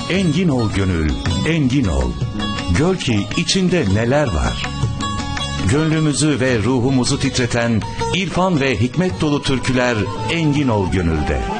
Engin ol gönül, engin ol. Gör ki içinde neler var. Gönlümüzü ve ruhumuzu titreten irfan ve hikmet dolu türküler engin ol gönülde.